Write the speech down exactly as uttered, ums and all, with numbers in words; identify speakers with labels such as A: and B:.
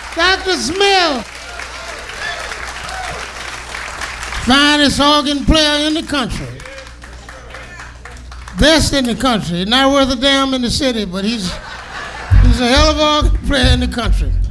A: Doctor Smith. Finest organ player in the country. Best in the country. Not worth a damn in the city, but he's he's a hell of an organ player in the country.